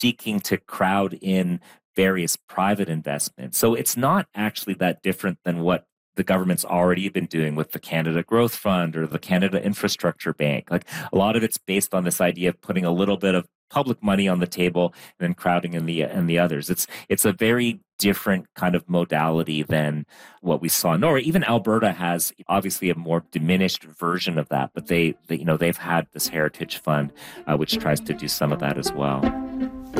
seeking to crowd in various private investments. So it's not actually that different than what the government's already been doing with the Canada Growth Fund or the Canada Infrastructure Bank. Like a lot of it's based on this idea of putting a little bit of public money on the table and then crowding in the others. It's a very different kind of modality than what we saw in Norway. Even Alberta has obviously a more diminished version of that, but they've had this heritage fund which tries to do some of that as well.